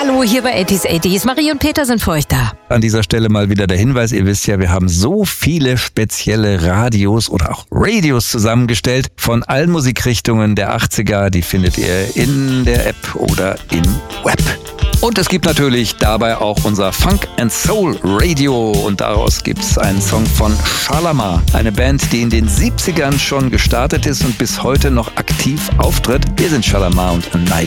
Hallo, hier bei 80s 80s. Marie und Peter sind für euch da. An dieser Stelle mal wieder der Hinweis, ihr wisst ja, wir haben so viele spezielle Radios oder auch Radios zusammengestellt von allen Musikrichtungen der 80er. Die findet ihr in der App oder im Web. Und es gibt natürlich dabei auch unser Funk and Soul Radio und daraus gibt's einen Song von Shalamar, eine Band, die in den 70ern schon gestartet ist und bis heute noch aktiv auftritt. Wir sind Shalamar und A Night